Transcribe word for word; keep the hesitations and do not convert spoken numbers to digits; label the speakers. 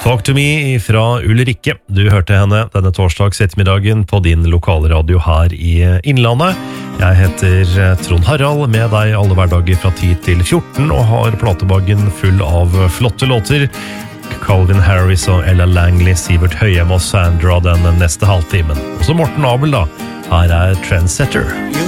Speaker 1: Talk to me fra Ulrikke. Du hørte henne denne torsdags ettermiddagen på din lokalradio her i Innlandet. Jeg heter Trond Harald, med deg alle hverdager fra ti til fjorten, og har platebaggen full av flotte låter. Calvin Harris og Ella Langley, Sivert Høyem og Sandra den neste halvtimen. Og så Morten Abel da. Her er Trendsetter.